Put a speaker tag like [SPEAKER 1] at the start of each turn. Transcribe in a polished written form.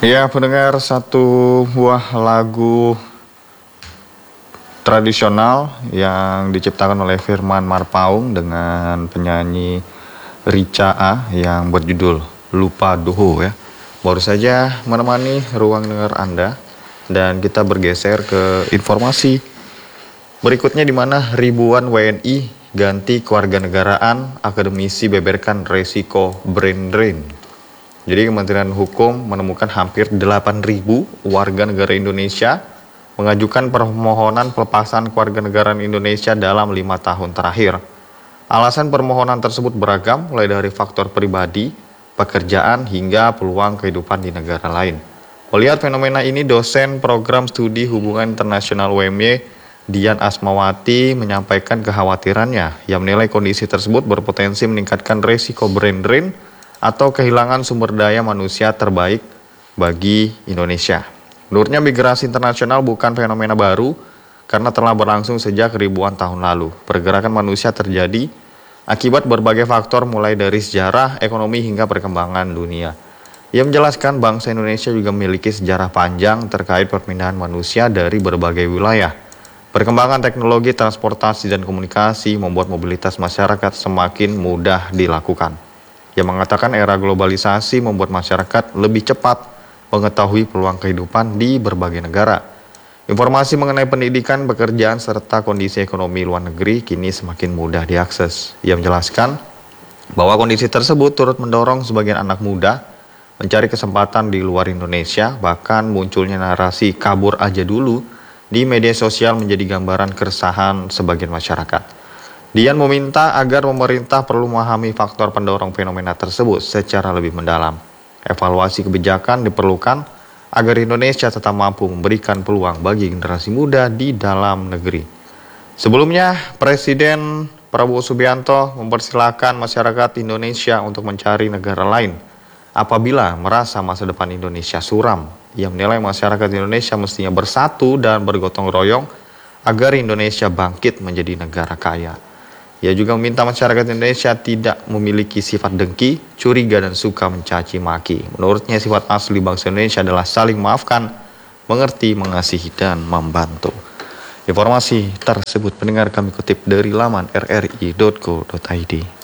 [SPEAKER 1] Ya, pendengar, satu buah lagu tradisional yang diciptakan oleh Firman Marpaung dengan penyanyi Richa A yang berjudul Lupa Doho ya. Baru saja menemani ruang dengar Anda dan kita bergeser ke informasi berikutnya, di mana ribuan WNI ganti kewarganegaraan, akademisi beberkan resiko brain drain. Jadi Kementerian Hukum menemukan hampir 8.000 warga negara Indonesia mengajukan permohonan pelepasan kewarganegaraan Indonesia dalam 5 tahun terakhir. Alasan permohonan tersebut beragam, mulai dari faktor pribadi, pekerjaan, hingga peluang kehidupan di negara lain. Melihat fenomena ini, dosen program studi hubungan internasional UMY, Dian Asmawati, menyampaikan kekhawatirannya. Ia menilai kondisi tersebut berpotensi meningkatkan resiko brain drain atau kehilangan sumber daya manusia terbaik bagi Indonesia. Menurutnya, migrasi internasional bukan fenomena baru karena telah berlangsung sejak ribuan tahun lalu. Pergerakan manusia terjadi akibat berbagai faktor, mulai dari sejarah, ekonomi, hingga perkembangan dunia. Ia menjelaskan bangsa Indonesia juga memiliki sejarah panjang terkait perpindahan manusia dari berbagai wilayah. Perkembangan teknologi, transportasi, dan komunikasi membuat mobilitas masyarakat semakin mudah dilakukan. Ia mengatakan era globalisasi membuat masyarakat lebih cepat mengetahui peluang kehidupan di berbagai negara. Informasi mengenai pendidikan, pekerjaan, serta kondisi ekonomi luar negeri kini semakin mudah diakses. Ia menjelaskan bahwa kondisi tersebut turut mendorong sebagian anak muda mencari kesempatan di luar Indonesia, bahkan munculnya narasi kabur aja dulu di media sosial menjadi gambaran keresahan sebagian masyarakat. Dian meminta agar pemerintah perlu memahami faktor pendorong fenomena tersebut secara lebih mendalam. Evaluasi kebijakan diperlukan agar Indonesia tetap mampu memberikan peluang bagi generasi muda di dalam negeri. Sebelumnya, Presiden Prabowo Subianto mempersilahkan masyarakat Indonesia untuk mencari negara lain apabila merasa masa depan Indonesia suram. Ia menilai masyarakat Indonesia mestinya bersatu dan bergotong royong agar Indonesia bangkit menjadi negara kaya. Ia juga meminta masyarakat Indonesia tidak memiliki sifat dengki, curiga, dan suka mencaci maki. Menurutnya, sifat asli bangsa Indonesia adalah saling memaafkan, mengerti, mengasihi, dan membantu. Informasi tersebut pendengar kami kutip dari laman rri.co.id.